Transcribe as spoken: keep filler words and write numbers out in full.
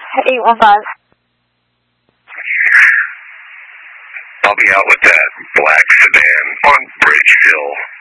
eight one five. I'll be out with that black sedan on Bridge Hill.